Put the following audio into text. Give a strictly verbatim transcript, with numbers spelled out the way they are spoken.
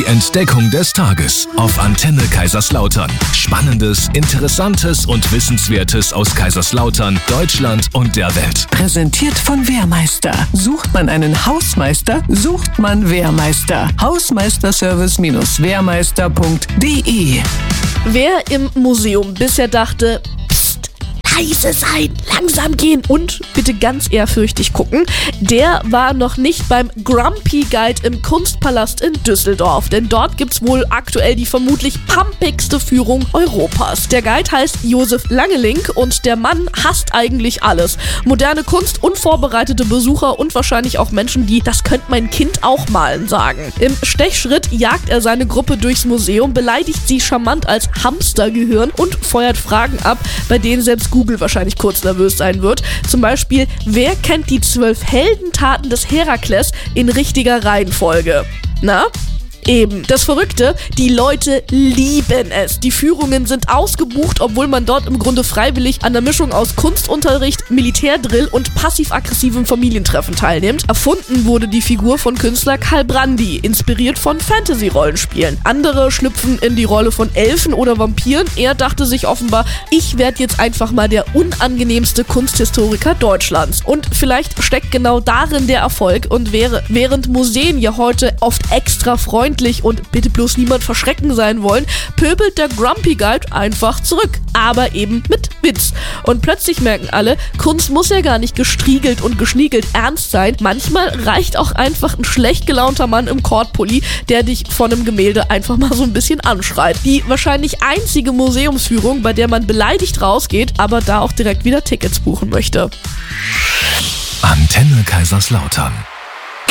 Entdeckung des Tages auf Antenne Kaiserslautern. Spannendes, Interessantes und Wissenswertes aus Kaiserslautern, Deutschland und der Welt. Präsentiert von Wehrmeister. Sucht man einen Hausmeister, sucht man Wehrmeister. Hausmeisterservice Wehrmeister punkt de. Wer im Museum bisher dachte, psst, leise sein, langsam gehen und bitte ganz ehrfürchtig gucken, der war noch nicht beim Grumpy Guide im Kunstpalast in Düsseldorf, denn dort gibt's wohl aktuell die vermutlich pumpigste Führung Europas. Der Guide heißt Josef Langelink und der Mann hasst eigentlich alles. Moderne Kunst, unvorbereitete Besucher und wahrscheinlich auch Menschen, die "das könnte mein Kind auch malen" sagen. Im Stechschritt jagt er seine Gruppe durchs Museum, beleidigt sie charmant als Hamstergehirn und feuert Fragen ab, bei denen selbst Google wahrscheinlich kurz nervös sein wird. Zum Beispiel, wer kennt die zwölf Heldentaten des Herakles in richtiger Reihenfolge? Na? Eben. Das Verrückte, die Leute lieben es. Die Führungen sind ausgebucht, obwohl man dort im Grunde freiwillig an der Mischung aus Kunstunterricht, Militärdrill und passiv-aggressivem Familientreffen teilnimmt. Erfunden wurde die Figur von Künstler Karl Brandi, inspiriert von Fantasy-Rollenspielen. Andere schlüpfen in die Rolle von Elfen oder Vampiren. Er dachte sich offenbar, ich werde jetzt einfach mal der unangenehmste Kunsthistoriker Deutschlands. Und vielleicht steckt genau darin der Erfolg und wäre, während Museen ja heute oft extra freundlich und bitte bloß niemand verschrecken sein wollen, pöbelt der Grumpy Guide einfach zurück. Aber eben mit Witz. Und plötzlich merken alle, Kunst muss ja gar nicht gestriegelt und geschniegelt ernst sein. Manchmal reicht auch einfach ein schlecht gelaunter Mann im Kordpulli, der dich von einem Gemälde einfach mal so ein bisschen anschreit. Die wahrscheinlich einzige Museumsführung, bei der man beleidigt rausgeht, aber da auch direkt wieder Tickets buchen möchte. Antenne Kaiserslautern.